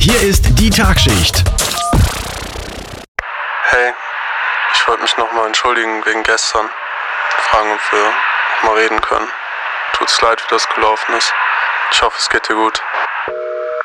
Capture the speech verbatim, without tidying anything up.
Hier ist die Tagschicht. Hey, ich wollte mich nochmal entschuldigen wegen gestern. Fragen, ob wir nochmal reden können. Tut's leid, wie das gelaufen ist. Ich hoffe, es geht dir gut.